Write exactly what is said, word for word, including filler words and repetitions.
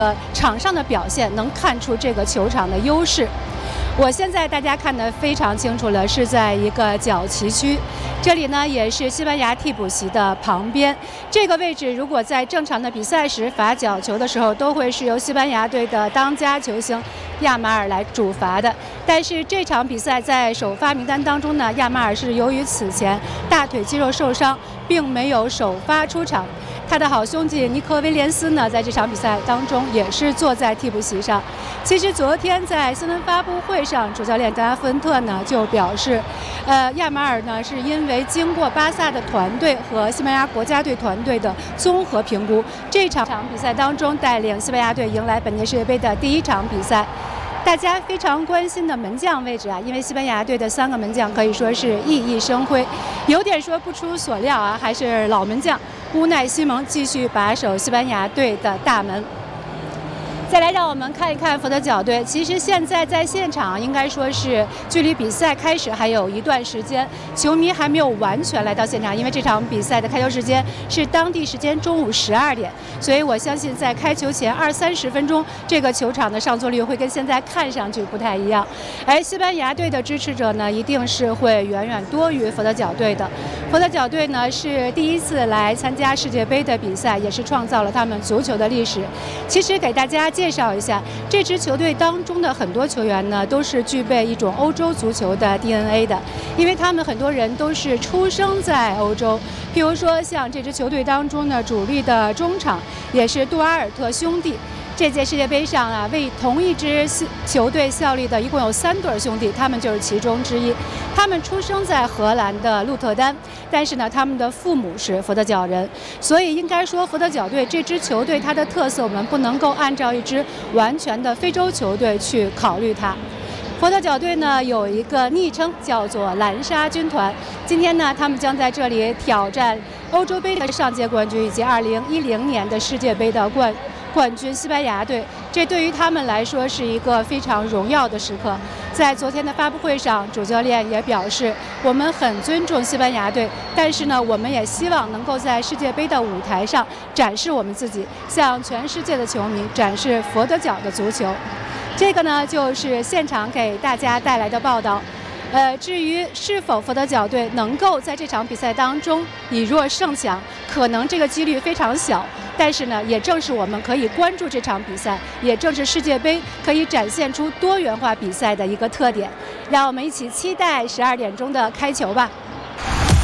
呃，场上的表现能看出这个球场的优势。我现在大家看得非常清楚了，是在一个角旗区，这里呢也是西班牙替补席的旁边。这个位置如果在正常的比赛时罚角球的时候，都会是由西班牙队的当家球星亚马尔来主罚的。但是这场比赛在首发名单当中呢，亚马尔是由于此前大腿肌肉受伤，并没有首发出场。他的好兄弟尼克威廉斯呢，在这场比赛当中也是坐在替补席上。其实昨天在新闻发布会上，主教练德拉夫恩特呢就表示，呃，亚马尔呢是因为经过巴萨的团队和西班牙国家队团队的综合评估，这场比赛当中带领西班牙队迎来本届世界杯的第一场比赛。大家非常关心的门将位置啊，因为西班牙队的三个门将可以说是熠熠生辉，有点说不出所料啊，还是老门将乌奈西蒙继续把守西班牙队的大门。再来，让我们看一看佛得角队。其实现在在现场，应该说是距离比赛开始还有一段时间，球迷还没有完全来到现场，因为这场比赛的开球时间是当地时间中午十二点，所以我相信在开球前二三十分钟，这个球场的上座率会跟现在看上去不太一样。而西班牙队的支持者呢，一定是会远远多于佛得角队的。佛得角队呢是第一次来参加世界杯的比赛，也是创造了他们足球的历史。其实给大家介绍一下，这支球队当中的很多球员呢，都是具备一种欧洲足球的 D N A 的，因为他们很多人都是出生在欧洲。譬如说，像这支球队当中呢，主力的中场也是杜阿尔特兄弟。这届世界杯上啊，为同一支球队效力的一共有三对兄弟，他们就是其中之一。他们出生在荷兰的鹿特丹，但是呢，他们的父母是佛得角人，所以应该说佛得角队这支球队它的特色，我们不能够按照一支完全的非洲球队去考虑它。佛得角队呢有一个昵称叫做蓝沙军团，今天呢他们将在这里挑战欧洲杯的上届冠军以及二零一零年的世界杯的冠冠军西班牙队，这对于他们来说是一个非常荣耀的时刻。在昨天的发布会上，主教练也表示，我们很尊重西班牙队，但是呢，我们也希望能够在世界杯的舞台上展示我们自己，向全世界的球迷展示佛得角的足球。这个呢，就是现场给大家带来的报道。呃，至于是否佛得角队能够在这场比赛当中以弱胜强，可能这个几率非常小。但是呢，也正是我们可以关注这场比赛，也正是世界杯可以展现出多元化比赛的一个特点。让我们一起期待十二点钟的开球吧。